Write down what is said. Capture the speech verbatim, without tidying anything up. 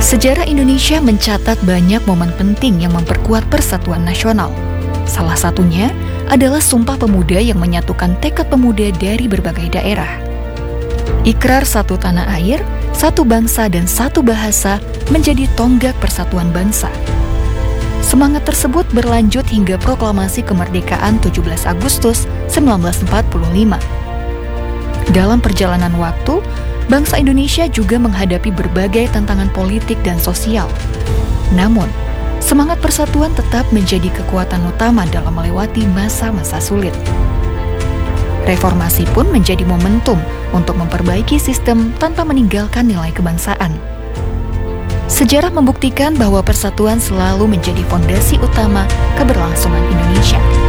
Sejarah Indonesia mencatat banyak momen penting yang memperkuat persatuan nasional. Salah satunya adalah Sumpah Pemuda yang menyatukan tekad pemuda dari berbagai daerah. Ikrar satu tanah air, satu bangsa dan satu bahasa menjadi tonggak persatuan bangsa. Semangat tersebut berlanjut hingga proklamasi kemerdekaan tujuh belas Agustus seribu sembilan ratus empat puluh lima. Dalam perjalanan waktu, bangsa Indonesia juga menghadapi berbagai tantangan politik dan sosial. Namun, semangat persatuan tetap menjadi kekuatan utama dalam melewati masa-masa sulit. Reformasi pun menjadi momentum untuk memperbaiki sistem tanpa meninggalkan nilai kebangsaan. Sejarah membuktikan bahwa persatuan selalu menjadi fondasi utama keberlangsungan Indonesia.